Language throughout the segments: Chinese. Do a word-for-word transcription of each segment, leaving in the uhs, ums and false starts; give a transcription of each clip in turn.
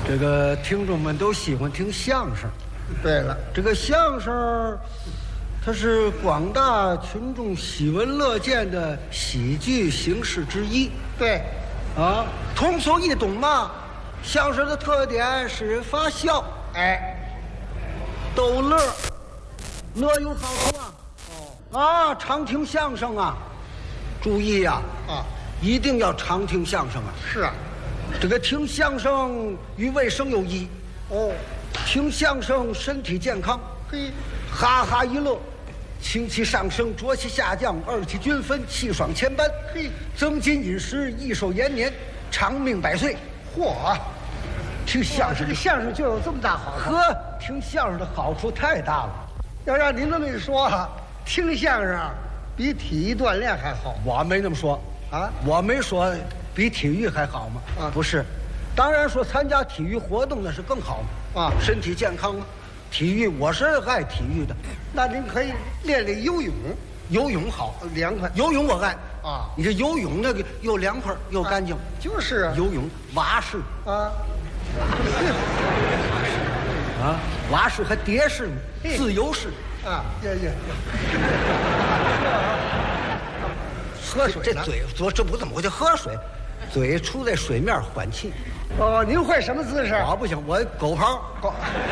这个听众们都喜欢听相声。 对了， 这个相声，它是广大群众喜闻乐见的喜剧形式之一。 对， 啊，通俗易懂嘛。相声的特点使人发笑， 哎， 逗乐，乐有好处啊。哦，啊，常听相声啊，注意呀、啊， 啊， 一定要常听相声啊。 是啊， 这个听相声与卫生有益。 哦， 听相声身体健康， 嘿， 哈哈一乐，清气上升，浊气下降，二气均分，气爽千般， 嘿， 增进饮食，益寿延年，长命百岁。 嚯！ 听相声这个相声就有这么大好处。 呵，听相声的好处太大了。 要让您这么一说啊，听相声啊比体育锻炼还好我没那么说啊！ 我没说比体育还好吗？ 啊不是，当然说参加体育活动那是更好嘛。 啊身体健康啊。体育我是爱体育的， 那您可以练练游泳， 游泳好， 凉快游泳我爱啊。 你这游泳那个又凉快又干净， 就是啊， 游泳蛙式啊， 啊，蛙式还蝶式呢， 嘿自由式。 啊，呀呀， 喝水呢这嘴，我这不怎么，我就喝水，嘴出在水面缓气。 哦，您会什么姿势？ 我不行，我狗刨。 狗。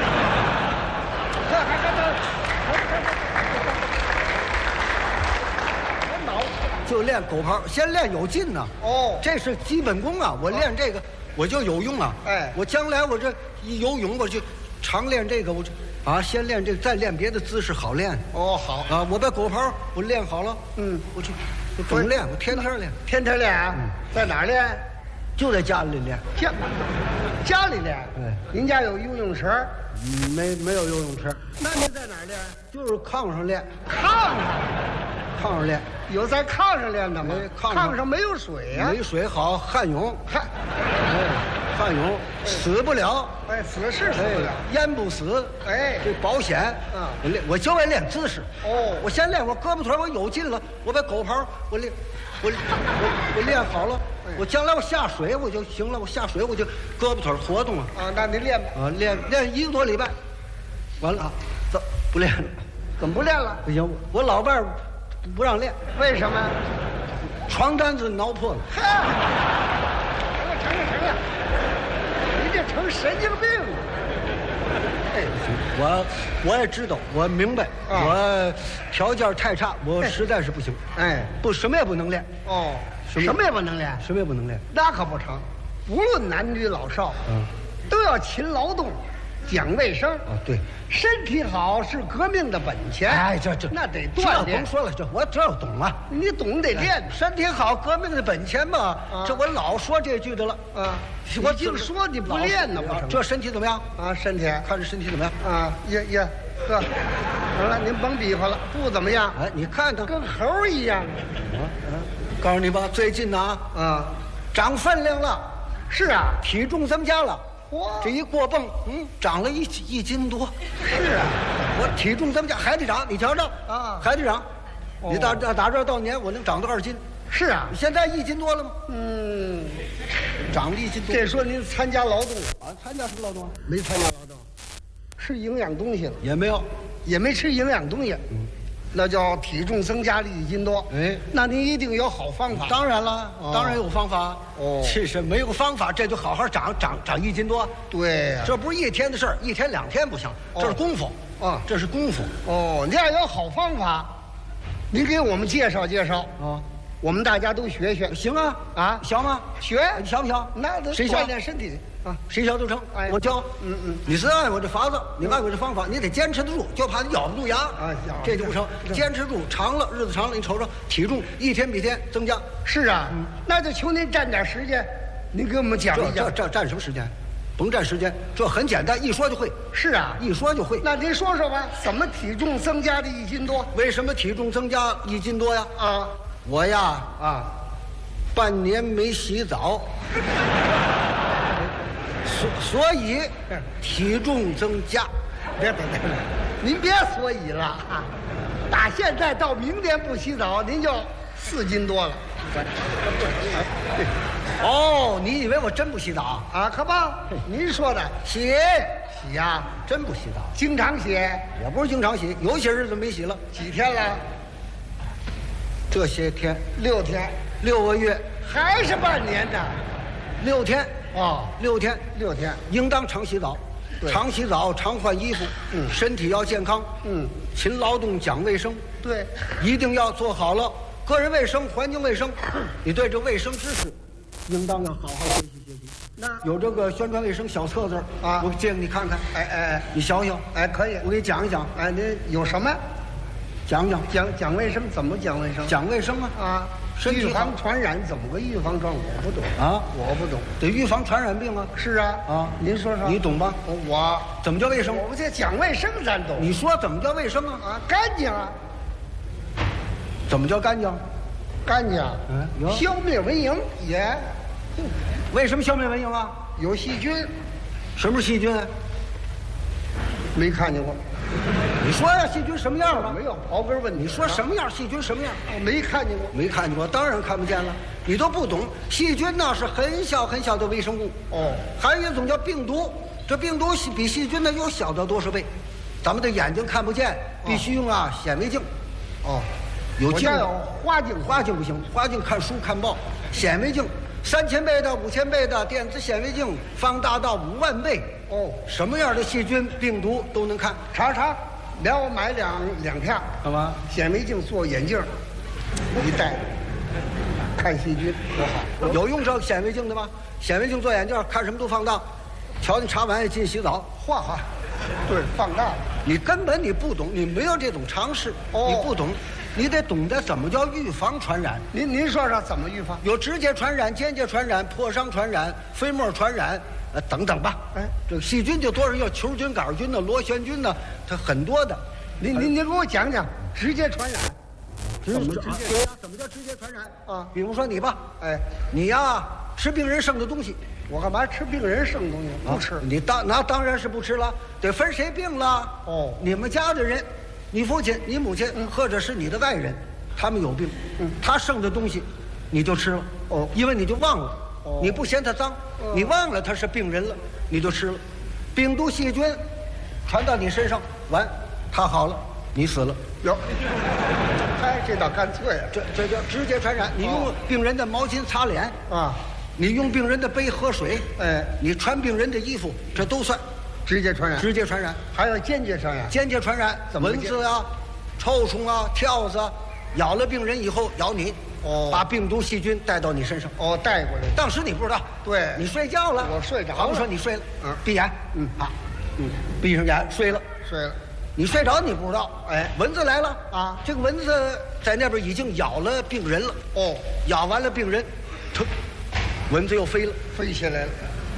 就练狗刨，先练有劲呢。 哦， 这是基本功啊！我练这个，我就有用啊。 哎我将来我这一游泳，我就常练这个，我就啊，先练这个，再练别的姿势好练哦，好， 啊。我把狗刨我练好了， 嗯， 我就我总练，我天天练， 天天练啊，在哪儿练？ 就在家里练。 家家里练。 对， 您家有游泳池？ 嗯没没有游泳池， 那您在哪儿练？ 就是炕上练， 炕上。 炕上练。 有在炕上练的吗没？炕上炕上没有水呀。 没水好旱泳， 嗨， 哎，旱泳死不了， 哎，死是死不了。 哎淹不死， 哎这保险。 嗯我练，我就爱练姿势。 哦我先练我胳膊腿，我有劲了，我把狗刨我练，我我我练好了，我将来我下水我就行了，我下水我就胳膊腿活动啊。 啊，那您练吧。 啊，练练一个多礼拜，完了，走，不练了， 怎么不练了？ 不行，我老伴儿不让练， 为什么？ 床单子挠破了。 嗨，成了成了成了，您这成神经病了。 哎，不行，我我也知道，我明白， 啊我条件太差，我实在是不行， 哎， 不什么也不能练， 哦， 什么什么也不能练， 什么也不能练。 那可不成。不论男女老少， 嗯， 都要勤劳动，讲卫生。 啊，对， 身体好是革命的本钱。 哎，这这那得这锻炼甭。说了，这我这懂了。 你懂得练身体好，革命的本钱嘛。 啊这我老说这句的了。 啊！ 我我净说你不练呢，不成？ 这身体怎么样？ 啊，身体看这身体怎么样？ 啊，呀呀，呵，行了，您甭比划了，不怎么样， 哎，你看看， 跟猴儿一样。 啊啊！告诉你吧，最近呢， 啊， 长分量了， 是啊， 体重增加了。 嚯这一过泵，嗯，长了一一斤多。 是啊， 我体重增加还得长，你瞧瞧啊还得长。 哦你打打打这儿到年，我能长到二斤。 是啊， 现在一斤多了吗？ 嗯， 长了一斤多。 这说您参加劳动了， 啊，参加什么劳动啊？ 没参加劳动，吃营养东西了， 也没有。 也没吃营养东西，那叫体重增加了一斤多。 哎， 那您一定有好方法。 当然了， 哦当然有方法。 哦其实没有方法，这就好好长长长一斤多。 对呀、 这不是一天的事儿，一天两天不行， 哦这是功夫啊这是功夫哦，你要有好方法，您给我们介绍介绍， 啊。 我们大家都学学。 行啊啊学吗？ 学你想不想？ 那得谁学锻炼身体啊。 谁学都成。 哎我教。 嗯嗯你是按我这法子，你按我这方法，你得坚持得住，就怕你咬不住牙啊咬这就不成。 这坚持住，长了日子长了，你瞅瞅体重一天比一天增加。 是啊，那就求您占点时间，您给我们讲这一讲。 这这占什么时间？甭占时间，这很简单，一说就会， 是啊， 一说就会。 那您说说吧，怎么体重增加了一斤多？ 为什么体重增加一斤多呀？ 啊我呀， 啊， 半年没洗澡，所所以体重增加。 别别别，您别所以了啊！打现在到明年不洗澡，您就四斤多了。 哦，你以为我真不洗澡？ 啊，可吧？您说的洗洗呀， 真不洗澡， 经常洗， 也不是经常洗，有些日子没洗了。 几天了？ 这些天六天， 六个月， 还是半年呢？ 六天哦， 六天六天， 应当常洗澡， 对常洗澡，常换衣服， 嗯身体要健康， 嗯， 勤劳动，讲卫生， 对， 一定要做好了个人卫生、环境卫生。你对这卫生知识，应当要好好学习学习。 那有这个宣传卫生小册子啊我借给你看看， 哎哎哎你想想， 哎，可以我，给你讲一讲， 哎，您有什么讲讲讲讲卫生？怎么讲卫生？ 讲卫生啊啊，预身体好防传染怎么个预防状？我不懂啊， 我不懂。 得预防传染病啊是啊啊！ 您说说， 你懂吧？ 我怎么叫卫生？ 我们这讲卫生咱懂。 你说怎么叫卫生啊？ 啊，干净啊， 怎么叫干净？ 干净， 嗯有消灭蚊蝇也为什么消灭蚊蝇啊？ 有细菌， 什么是细菌啊？ 没看见过， 你说呀，细菌什么样吧？ 没有刨根问底。 你说什么样？细菌什么样？ 啊？没看见过。 没看见过，当然看不见了。你都不懂，细菌呢是很小很小的微生物。 哦， 还有一种叫病毒，这病毒比细菌呢又小得多少倍。咱们的眼睛看不见，必须用啊显微镜。 哦， 有镜子我家有花镜， 花镜不行，花镜看书看报，显微镜三千倍的、五千倍的电子显微镜，放大到五万倍。 哦， 什么样的细菌、病毒都能看。 查查，让我买两两片干嘛？ 显微镜做眼镜，一戴，看细菌多好。 有用这个显微镜的吗？显微镜做眼镜，看什么都放大。瞧你查完也进洗澡， 画画，对，放大了。 你根本你不懂，你没有这种常识， 哦你不懂，你得懂得怎么叫预防传染。 您您说说怎么预防？ 有直接传染、间接传染、破伤传染、飞沫传染，呃，等等吧。 哎， 这个细菌就多少，有球菌、杆菌呢、螺旋菌呢，它很多的。 您您您给我讲讲直接传染，怎么直接？ 对呀，怎么叫直接传染啊比如说你吧， 哎， 你呀吃病人剩的东西， 我干嘛吃病人剩东西？不吃啊。你当那当然是不吃了，得分谁病了。 哦你们家的人，你父亲、你母亲，或者是你的外人，他们有病， 嗯他剩的东西，你就吃了。 哦因为你就忘了， 哦你不嫌他脏， 哦你忘了他是病人了，你就吃了。病毒细菌传到你身上，完，他好了，你死了。 有，哎，这倒干脆这这叫直接传染。你用哦病人的毛巾擦脸， 啊！ 你用病人的杯喝水， 哎， 你穿病人的衣服，这都算直接传染， 直接传染。 还有间接传染。 间接传染， 怎么蚊子啊、臭虫啊、跳蚤啊，咬了病人以后咬你， 哦把病毒细菌带到你身上。 哦，带过来。 当时你不知道， 对你睡觉了， 我睡着了好比说你睡了， 嗯闭眼， 嗯啊，嗯，闭上眼睡了， 睡了。 你睡着你不知道， 哎蚊子来了啊这个蚊子在那边已经咬了病人了， 哦， 咬完了病人，腾，蚊子又飞了， 飞起来了。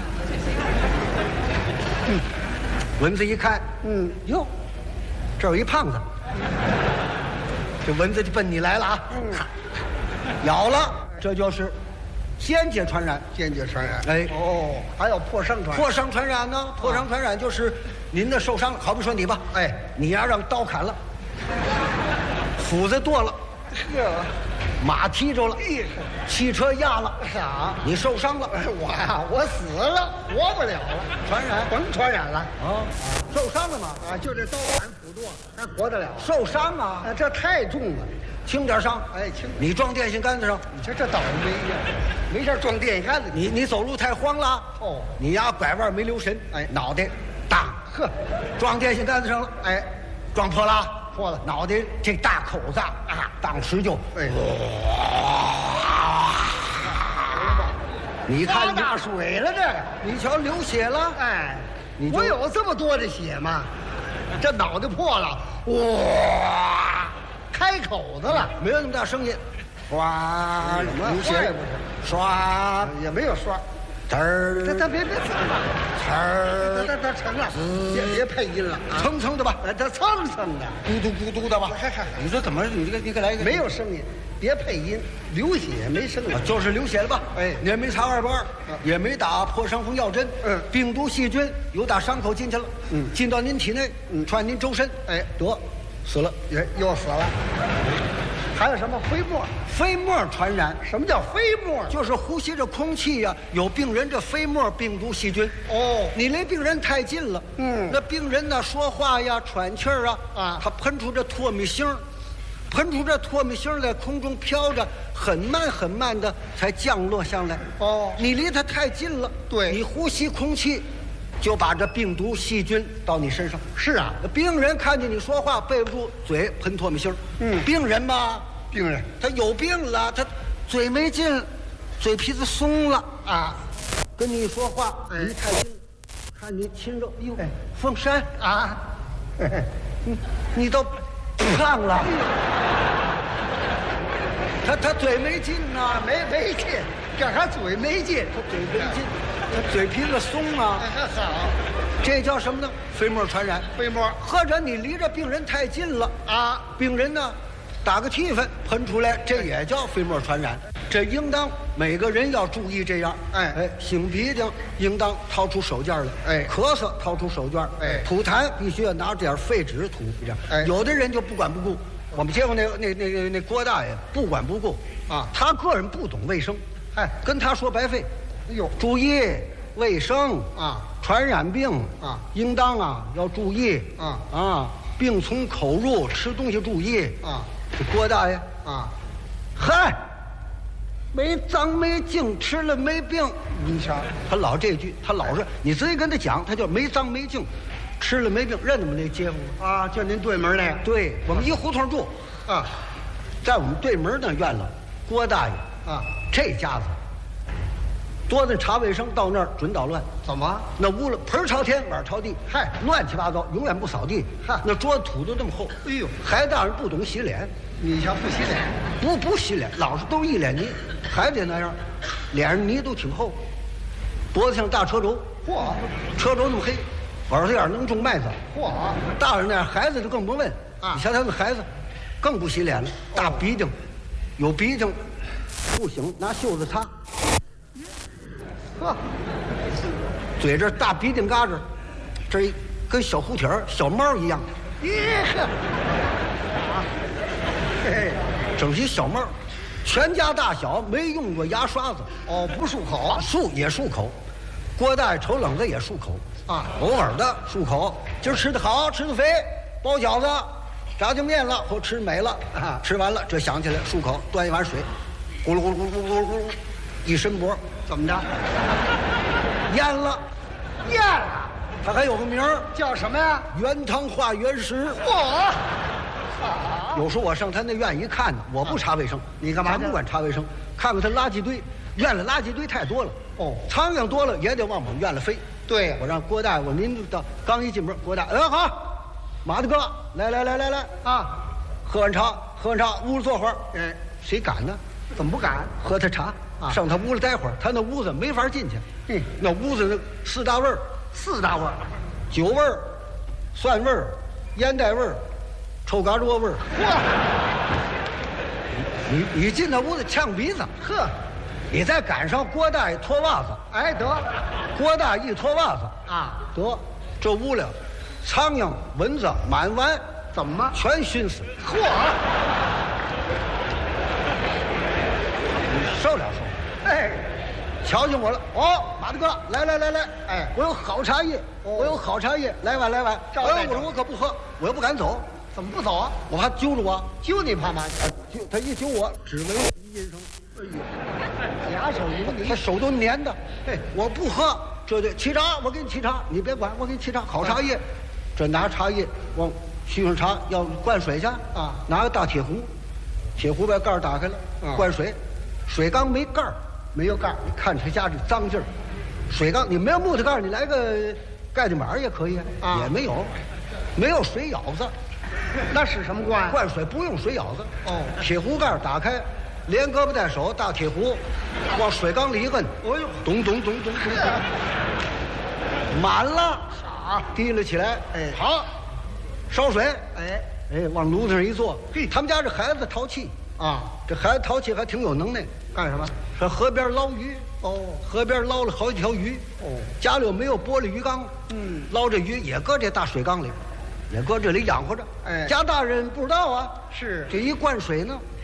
蚊子一看， 嗯， 哟，这儿有一胖子，这蚊子就奔你来了啊！ 嗯咬了，这就是间接传染。 间接传染。 哎哦，还有破伤传染。 破伤传染呢？破伤传染就是您的受伤了，好比说你吧， 哎， 你呀让刀砍了，斧子剁了， 这马踢着了，汽车压了， 啥？ 你受伤了， 哎我呀，我死了，活不了了， 传染甭传染了啊，受伤了吗？ 啊！就这刀砍斧剁，还活得了？ 受伤啊， 啊，这太重了。 轻点伤。 哎，轻， 你撞电线杆子上， 你这这倒霉呀！没事撞电线杆子。 你你走路太慌了， 哦， 你呀拐弯没留神， 哎脑袋当呵， 撞电线杆子上了， 哎， 撞破了， 破了脑袋这大口子啊，当时就， 哎， 你看发大水了这个。 你瞧流血了， 哎， 你就我有这么多的血吗？这脑袋破了，哇，开口子了， 没有那么大声音，哗， 什么流血坏不是， 刷， 也没有刷。 嘚儿， 他他别别蹭了， 呲儿， 他他他成了，别别配音了啊！ 蹭蹭的吧， 哎，他蹭蹭的， 咕嘟咕嘟的吧嗨嗨嗨。 你说怎么？你这个你给来一个没有声音，别配音，流血没声音啊，。就是流血了吧？ 哎你也没插二瓣，也没打破伤风药针， 嗯病毒细菌由打伤口进去了， 嗯进到您体内， 嗯传您周身， 哎得死了。 也又死了， 还有什么飞沫？ 飞沫传染。 什么叫飞沫？ 就是呼吸着空气呀、有病人这飞沫病毒细菌。 哦， 你离病人太近了， 嗯那病人呢说话呀、喘气儿啊， 啊他喷出这唾沫星儿，喷出这唾沫星儿在空中飘着，很慢很慢的才降落下来。 哦你离他太近了， 对你呼吸空气，就把这病毒细菌到你身上。 是啊， 病人看见你说话背不住，嘴喷唾沫星儿。 嗯病人嘛， 病人他有病了，他嘴没劲，嘴皮子松了， 啊跟你说话哎离太近了，看你亲热，哟哎， 凤山， 啊，嘿嘿你你都胖了。他他嘴没劲呐、 没没劲，这还嘴没劲。 他嘴没劲，他嘴皮子松啊， 哎好， 这叫什么呢？飞沫传染。 飞沫或者你离着病人太近了， 啊， 病人呢打个嚏粉喷出来，这也叫飞沫传染。这应当每个人要注意这样。 哎哎，擤鼻涕应当掏出手绢来。 哎咳嗽掏出手绢。 哎吐痰必须要拿点废纸吐。这样。 哎有的人就不管不顾。我们见过那个那那那那郭大爷不管不顾啊他个人不懂卫生， 哎跟他说白费。 哎呦注意卫生啊， 传染病啊应当啊要注意啊啊，病从口入，吃东西注意啊。 这郭大爷， 啊， 嗨，没脏没净，吃了没病。 你瞧， 他老这句，他老是你直接跟他讲，他叫没脏没净，吃了没病，认得吗？那街坊？ 啊，就您对门那个对我们一胡同住， 啊在我们对门那院了，郭大爷啊， 这家子多的查卫生，到那儿准捣乱。 怎么？ 那屋里盆儿朝天，碗儿朝地， 嗨乱七八糟，永远不扫地。 哈那桌子土都这么厚。 哎呦孩子大人不懂洗脸， 你瞧不洗脸？ 不不洗脸，老是都一脸泥，还得那样，脸上泥都挺厚，脖子像大车轴， 嚯车轴那么黑，耳朵眼儿能种麦子。 嚯， 大人那样，孩子就更甭问。 啊你瞧他们孩子，更不洗脸了，大鼻涕，有鼻涕，不行，拿袖子擦。 呵， 嘴这大鼻涕嘎子，这一跟小蝴蝶儿、小猫一样， 耶呵，啊，嘿嘿， 整些小猫，全家大小没用过牙刷子， 哦，不漱口漱也漱口。郭大爷瞅冷子也漱口啊偶尔的漱口。今儿吃的好，吃的肥，包饺子、炸酱面了，或吃美了啊吃完了这想起来漱口，端一碗水，咕噜咕噜咕噜咕噜咕噜，一伸脖， 怎么着？ 淹了。 咽了， 他还有个名儿， 叫什么呀？ 原汤化原食。 嚯，好， 有时候我上他那院一看呢，我不查卫生， 你干嘛去咱不管查卫生，看看他垃圾堆，院里垃圾堆太多了。 哦苍蝇多了也得往我们院里飞。 对我让郭大爷，我您到刚一进门，郭大爷，哎好，马大哥，来来来来来， 啊， 喝完茶，喝完茶，屋里坐会儿。 哎， 谁敢呢？ 怎么不敢？ 喝他茶， 啊上他屋里待会儿，他那屋子没法进去。 嗯那屋子那四大味儿， 四大味儿， 酒味儿、蒜味儿、烟袋味儿、臭嘎窝味儿。你你进那屋子呛鼻子， 呵， 你再赶上郭大爷脱袜子， 哎得， 郭大爷一脱袜子， 啊， 得这屋里苍蝇、蚊子满完， 怎么？ 全熏死。 嚯， 你受了受？ 哎， 瞧见我了，哦，马大哥，来来来来， 哎我有好茶叶， 哦我有好茶叶，来碗来碗。哎，我招待招待说我可不喝，我又不敢走， 怎么不走啊？ 我怕揪着我。 揪你怕嘛？ 揪他一揪我，只为一音声， 哎呦，俩手油他泥， 手都粘的。 嘿我不喝，这就沏茶，我给你沏茶，你别管，我给你沏茶，好茶叶。这拿茶叶往沏上茶，要灌水去啊拿个大铁壶，铁壶把盖儿打开了， 啊灌水，水缸没盖儿， 没有盖儿， 你看他家这脏劲儿，水缸你没有木头盖儿，你来个盖地板儿也可以啊也没有，没有水舀子， 那是什么罐？ 灌水不用水舀子。 哦铁壶盖儿打开，连胳膊带手，大铁壶往水缸里一摁， 哎呦， 咚咚咚咚咚咚，满了， 傻， 提了起来。 哎好，烧水， 哎， 哎，往炉子上一坐。嘿，他们家这孩子淘气， 啊， 这孩子淘气还挺有能耐， 干什么？ 上河边捞鱼。 哦， 河边捞了好几条鱼， 哦家里又没有玻璃鱼缸， 嗯捞这鱼也搁这大水缸里，也搁这里养活着。 哎家大人不知道啊， 是这一灌水呢，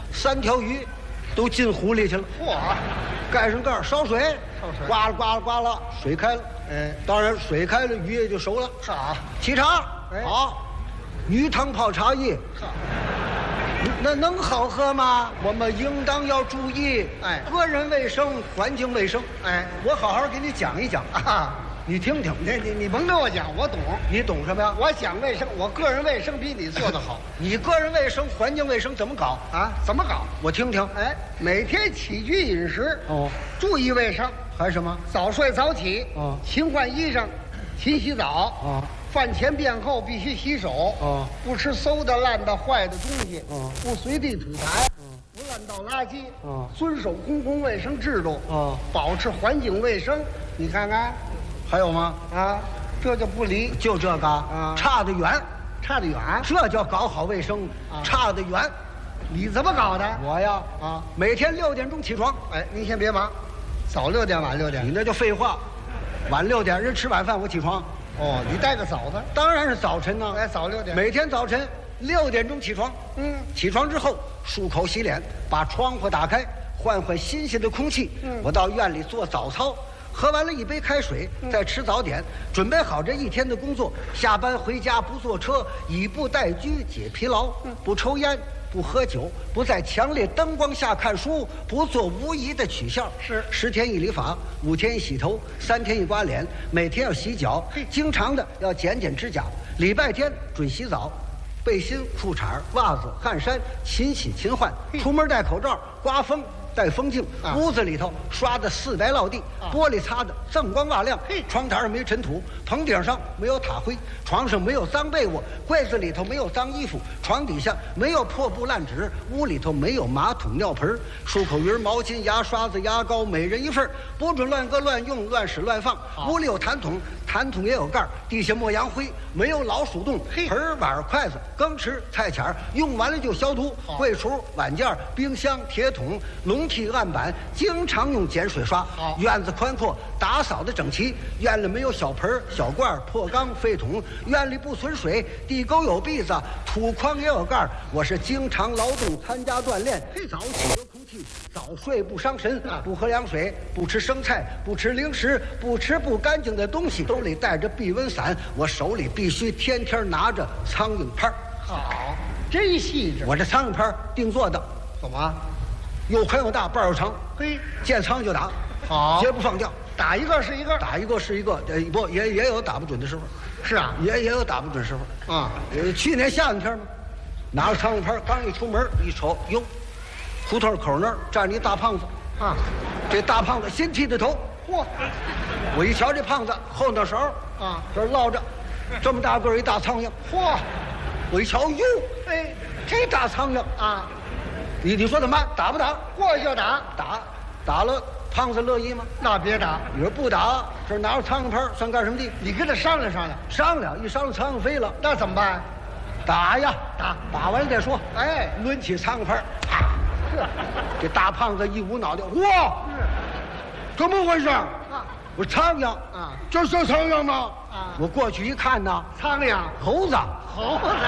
三条鱼都进湖里去了。 嚯， 盖上盖儿烧水， 烧水刮了刮了刮了，水开了。 哎， 当然水开了，鱼也就熟了。 好， 沏茶， 哎好，鱼汤泡茶叶， 好， 那能好喝吗？我们应当要注意， 哎个人卫生、环境卫生。 哎， 我好好给你讲一讲， 啊， 你听听。 你你你甭跟我讲，我懂。 你懂什么呀？ 我讲卫生，我个人卫生比你做得好你个人卫生、环境卫生怎么搞？ 啊？怎么搞？ 我听听。 哎，每天起居饮食哦， 注意卫生， 还什么？ 早睡早起， 哦勤换衣裳，勤洗澡， 哦， 饭前便后必须洗手， 哦， 不吃馊的、烂的、坏的东西， 哦， 不随地吐痰，不乱倒垃圾， 哦遵守公共卫生制度， 哦， 保持环境卫生。你看看， 还有吗？ 啊，这就不离， 就这个啊差得远， 差得远。 这叫搞好卫生， 啊差得远。 你怎么搞的？ 我呀， 啊， 每天六点钟起床。 哎，您先别忙，早六点晚六你点。 那叫废话，晚六点人吃晚饭我起床， 哦，你带个早的。 当然是早晨呢。 哎，早六点。 每天早晨六点钟起床， 嗯， 起床之后漱口洗脸，把窗户打开，换换新鲜的空气。 嗯我到院里做早操，喝完了一杯开水，再吃早点，准备好这一天的工作。下班回家不坐车，以步代居解疲劳，不抽烟。不喝酒，不在强烈灯光下看书，不做无益的取笑。 是十天一理发，五天一洗头，三天一刮脸，每天要洗脚，经常的要剪剪指甲。礼拜天准洗澡，背心、裤衩、袜子、汗衫勤洗勤换。出门戴口罩，刮风戴风镜。 啊屋子里头刷的四白落地， 啊玻璃擦的锃光瓦亮嘿。 窗台上没尘土，棚顶上没有塔灰，床上没有脏被窝，柜子里头没有脏衣服，床底下没有破布烂纸，屋里头没有马桶尿盆，漱口鱼、毛巾、牙刷子、牙膏，每人一份，不准乱搁乱用、乱使乱放。 好屋里有痰桶，痰桶也有盖儿，地下没扬灰，没有老鼠洞。 嘿盆碗筷子、羹匙、菜钱儿用完了就消毒。 好柜橱、碗件儿、冰箱、铁桶、笼屉、案板，经常用碱水刷。 好院子宽阔，打扫的整齐。院里没有小盆儿、小罐儿、破缸、废桶。院里不存水，地沟有篦子，土筐也有盖儿。我是经常劳动，参加锻炼。早起得空气，早睡不伤神，不喝凉水，不吃生菜，不吃零食，不吃不干净的东西，兜里带着避蚊伞，我手里必须天天拿着苍蝇拍儿。 好，真细致。 我这苍蝇拍儿定做的， 怎么？ 又宽又大，把儿又长， 嘿， 见苍蝇就打， 好绝不放掉， 打一个是一个。 打一个是一个，呃，不也也有打不准的时候， 是啊。 也也有打不准时候。 啊， 呃，去年夏天嘛，拿着苍蝇拍儿刚一出门一瞅，哟，胡同口那儿站着一大胖子， 啊， 这大胖子先剃的头， 嚯， 我一瞧这胖子后脑勺啊， 这儿落着这么大个儿一大苍蝇， 嚯， 我一瞧，哟， 哎， 这大苍蝇， 啊， 你你说怎么办？打不打？ 过去就打， 打，打了，胖子乐意吗？ 那别打， 你说不打，这拿着苍蝇拍儿算干什么的？ 你跟他商量商量， 商量，一商量苍蝇飞了， 那怎么办？ 打呀， 打打完了再说。 哎， 抡起苍蝇拍儿，啪！ 是这大胖子一捂脑袋，哇，怎么回事？ 啊， 我说苍蝇啊， 这是苍蝇吗？ 啊我过去一看呐， 苍蝇， 猴子。 猴子。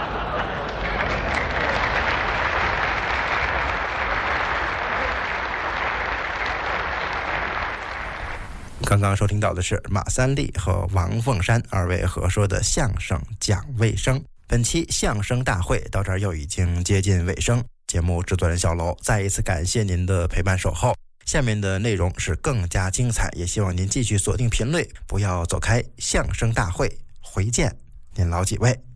刚刚收听到的是马三立和王凤山二位合说的相声讲卫生。本期相声大会到这儿又已经接近尾声，节目制作人小楼再一次感谢您的陪伴守候。下面的内容是更加精彩，也希望您继续锁定频率，不要走开。相声大会回见您老几位。